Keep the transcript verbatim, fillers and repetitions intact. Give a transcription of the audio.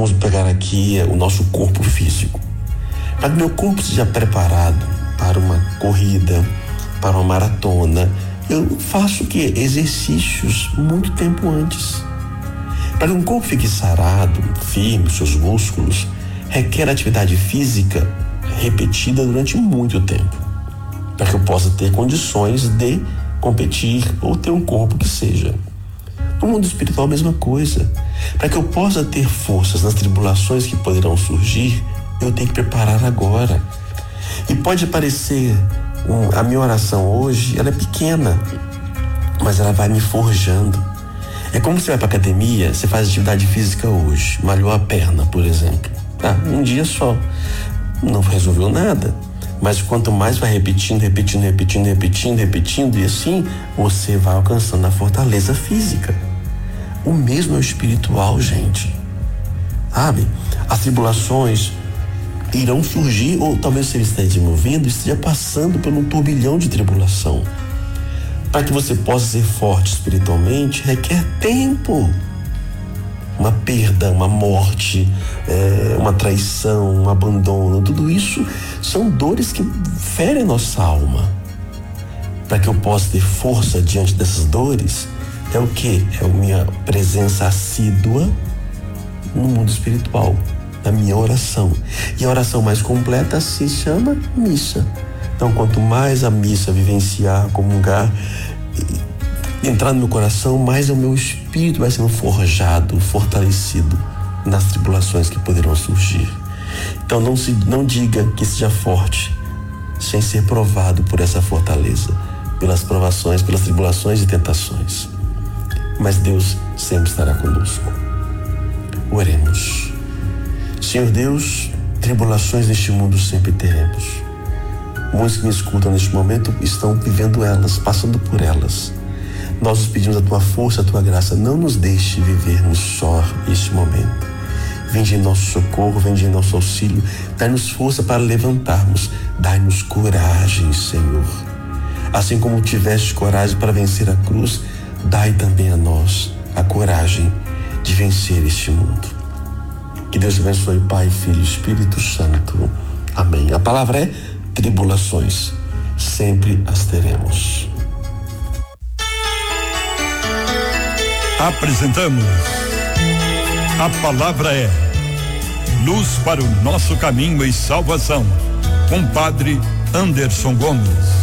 vamos pegar aqui o nosso corpo físico. Para que meu corpo seja preparado para uma corrida, para uma maratona, eu faço o quê? Exercícios muito tempo antes. Para que um corpo fique sarado, firme, seus músculos, requer atividade física repetida durante muito tempo, para que eu possa ter condições de competir ou ter um corpo que seja. No mundo espiritual, a mesma coisa. Para que eu possa ter forças nas tribulações que poderão surgir, eu tenho que preparar agora. E pode parecer, um, a minha oração hoje, ela é pequena, mas ela vai me forjando. É como você vai para academia, você faz atividade física hoje, malhou a perna, por exemplo. Ah, um dia só. Não resolveu nada. Mas quanto mais vai repetindo, repetindo, repetindo, repetindo, repetindo, e assim, você vai alcançando a fortaleza física. O mesmo é o espiritual, gente. Sabe? As tribulações irão surgir, ou talvez você esteja movendo, esteja passando por um turbilhão de tribulação. Para que você possa ser forte espiritualmente, requer tempo. Uma perda, uma morte, é, uma traição, um abandono, tudo isso são dores que ferem nossa alma. Para que eu possa ter força diante dessas dores, é o que? É a minha presença assídua no mundo espiritual, na minha oração. E a oração mais completa se chama missa. Então, quanto mais a missa vivenciar, comungar, entrar no meu coração, mais o meu espírito vai sendo forjado, fortalecido nas tribulações que poderão surgir. Então não, se, não diga que seja forte sem ser provado por essa fortaleza, pelas provações, pelas tribulações e tentações. Mas Deus sempre estará conosco. Oremos. Senhor Deus, tribulações neste mundo sempre teremos. Muitos que me escutam neste momento estão vivendo elas, passando por elas. Nós nos pedimos a tua força, a tua graça. Não nos deixe vivermos só este momento. Vinde em nosso socorro, vinde em nosso auxílio. Dai-nos força para levantarmos. Dai-nos coragem, Senhor. Assim como tiveste coragem para vencer a cruz, dai também a nós a coragem de vencer este mundo. Que Deus abençoe, Pai, Filho e Espírito Santo. Amém. A palavra é tribulações. Sempre as teremos. Apresentamos A Palavra é Luz para o Nosso Caminho e Salvação, com Padre Anderson Gomes.